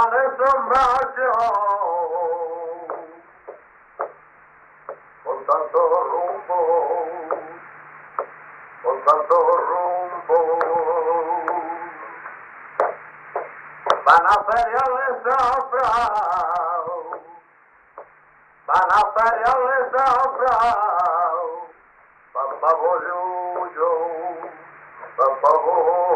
desombración, con tanto rumbo, con tanto rumbo. Van a feriales Papa Bolullo, Papa Bolullo.